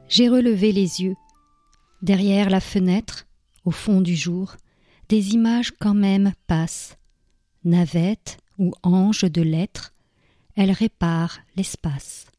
J'ai relevé les yeux. Derrière la fenêtre, au fond du jour, des images quand même passent. Navette ou ange de lettres, elle répare l'espace.